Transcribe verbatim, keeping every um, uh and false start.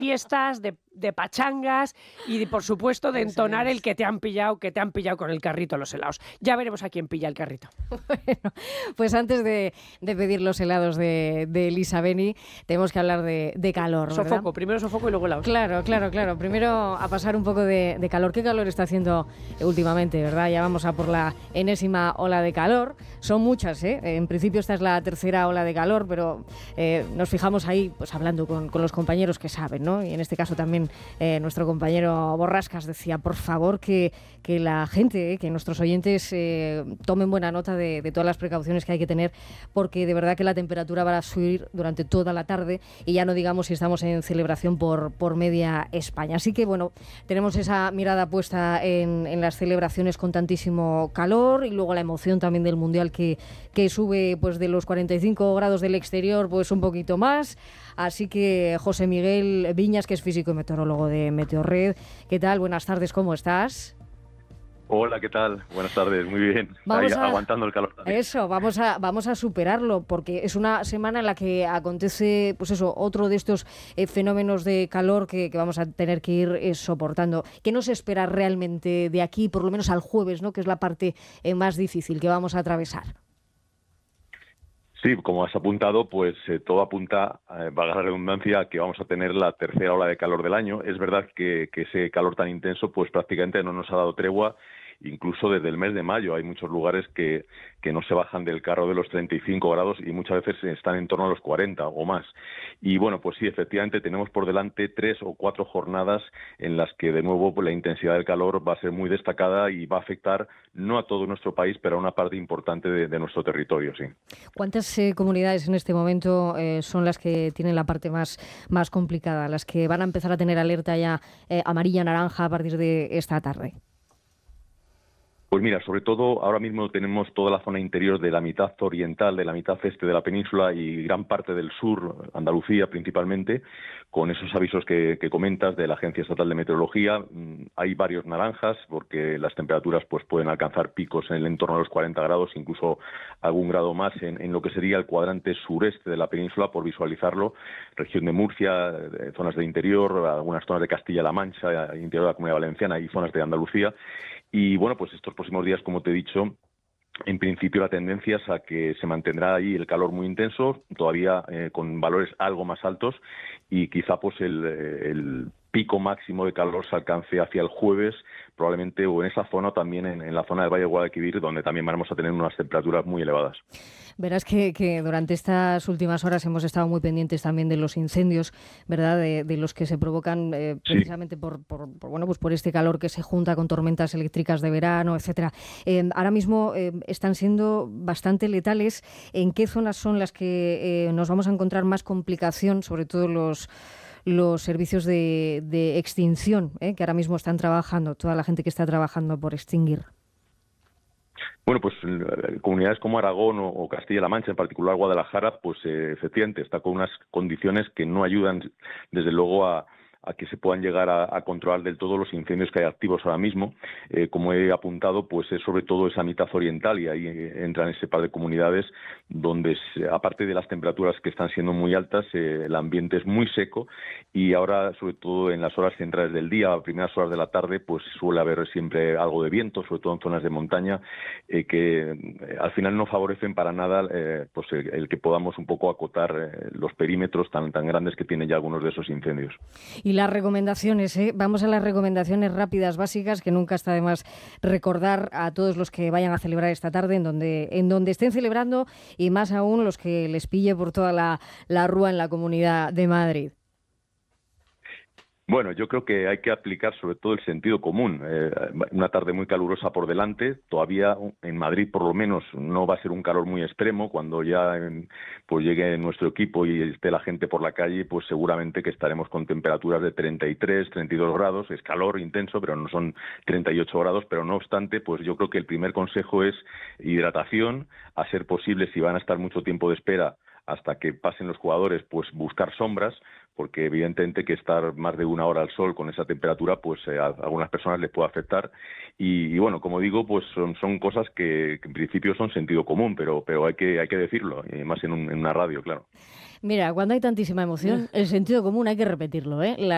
fiestas, de, de pachangas y, de, por supuesto, de entonar el que te han pillado, que te han pillado con el carrito los helados. Ya veremos a quién pilla el carrito. Bueno, pues antes de, de pedir los helados de, de Elisa Beni, tenemos que hablar de, de calor, ¿verdad? Sofoco, primero sofoco y luego helados. Claro, claro, claro. Primero a pasar un poco de, de calor. ¿Qué calor está haciendo últimamente, verdad? Ya vamos a por la enésima ola de calor. Son muchas, ¿eh? En principio esta es la tercera ola de calor, pero eh, nos fijamos ahí, pues hablando con, con los compañeros que saben, ¿no? Y en este caso también eh, nuestro compañero Borrascas decía, por favor, que, que la gente, eh, que nuestros oyentes eh, tomen buena nota de, de todas las precauciones que hay que tener, porque de verdad que la temperatura va a subir durante toda la tarde y ya no digamos si estamos en celebración por, por media España. Así que, bueno, tenemos esa mirada puesta en, en las celebraciones con tantísimo calor y luego la emoción también del Mundial que, que sube pues de los cuarenta y cinco grados del exterior pues un poquito más. Así que José Miguel Viñas, que es físico y meteorólogo de Meteorred, ¿qué tal? Buenas tardes, ¿cómo estás? Hola, ¿qué tal? Buenas tardes, muy bien. Vamos Ahí, a, aguantando el calor también. Eso, vamos a, vamos a superarlo, porque es una semana en la que acontece, pues eso, otro de estos eh, fenómenos de calor que, que vamos a tener que ir eh, soportando. ¿Qué nos espera realmente de aquí, por lo menos al jueves, ¿no? Que es la parte eh, más difícil que vamos a atravesar? Sí, como has apuntado, pues eh, todo apunta, eh, valga la redundancia, a que vamos a tener la tercera ola de calor del año. Es verdad que, que ese calor tan intenso pues prácticamente no nos ha dado tregua. Incluso desde el mes de mayo hay muchos lugares que, que no se bajan del carro de los treinta y cinco grados y muchas veces están en torno a los cuarenta o más. Y bueno, pues sí, efectivamente tenemos por delante tres o cuatro jornadas en las que de nuevo pues, la intensidad del calor va a ser muy destacada y va a afectar no a todo nuestro país, pero a una parte importante de, de nuestro territorio, sí. ¿Cuántas eh, comunidades en este momento eh, son las que tienen la parte más, más complicada, las que van a empezar a tener alerta ya eh, amarilla, naranja a partir de esta tarde? Pues mira, sobre todo ahora mismo tenemos toda la zona interior de la mitad oriental, de la mitad este de la península y gran parte del sur, Andalucía principalmente, con esos avisos que, que comentas de la Agencia Estatal de Meteorología. Hay varios naranjas porque las temperaturas pues pueden alcanzar picos en el entorno de los cuarenta grados, incluso algún grado más en, en lo que sería el cuadrante sureste de la península, por visualizarlo, región de Murcia, zonas de interior, algunas zonas de Castilla-La Mancha, interior de la Comunidad Valenciana y zonas de Andalucía. Y bueno, pues estos próximos días, como te he dicho, en principio la tendencia es a que se mantendrá ahí el calor muy intenso, todavía eh, con valores algo más altos y quizá pues el, el pico máximo de calor se alcance hacia el jueves, probablemente o en esa zona o también en, en la zona del Valle de Guadalquivir, donde también vamos a tener unas temperaturas muy elevadas. Verás que, que durante estas últimas horas hemos estado muy pendientes también de los incendios, ¿verdad? De, de los que se provocan eh, precisamente sí. por, por, por, bueno, pues por este calor que se junta con tormentas eléctricas de verano, etcétera. Eh, ahora mismo eh, están siendo bastante letales. ¿En qué zonas son las que eh, nos vamos a encontrar más complicación, sobre todo los los servicios de, de extinción, eh, que ahora mismo están trabajando, toda la gente que está trabajando por extinguir? Bueno, pues comunidades como Aragón o, o Castilla-La Mancha, en particular Guadalajara, pues eh, efectivamente está con unas condiciones que no ayudan, desde luego, a, a que se puedan llegar a, a controlar del todo los incendios que hay activos ahora mismo. Eh, como he apuntado, pues es sobre todo esa mitad oriental y ahí eh, entran ese par de comunidades donde, se, aparte de las temperaturas que están siendo muy altas, eh, el ambiente es muy seco y ahora, sobre todo en las horas centrales del día, a primeras horas de la tarde, pues suele haber siempre algo de viento, sobre todo en zonas de montaña, eh, que eh, al final no favorecen para nada eh, pues el, el que podamos un poco acotar eh, los perímetros tan, tan grandes que tienen ya algunos de esos incendios. Y las recomendaciones, ¿eh? Vamos a las recomendaciones rápidas, básicas, que nunca está de más recordar a todos los que vayan a celebrar esta tarde, en donde, en donde estén celebrando, y más aún los que les pille por toda la, la rúa en la Comunidad de Madrid. Bueno, yo creo que hay que aplicar sobre todo el sentido común. Eh, una tarde muy calurosa por delante. Todavía en Madrid, por lo menos, no va a ser un calor muy extremo. Cuando ya en, pues llegue nuestro equipo y esté la gente por la calle, pues seguramente que estaremos con temperaturas de treinta y tres, treinta y dos grados. Es calor intenso, pero no son treinta y ocho grados. Pero no obstante, pues yo creo que el primer consejo es hidratación. A ser posible, si van a estar mucho tiempo de espera hasta que pasen los jugadores, pues buscar sombras, porque evidentemente que estar más de una hora al sol con esa temperatura, pues eh, a algunas personas les puede afectar. Y, y bueno, como digo, pues son, son cosas que, que en principio son sentido común, pero pero hay que hay que decirlo, y más en, un, en una radio, claro. Mira, cuando hay tantísima emoción, el sentido común hay que repetirlo, ¿eh? La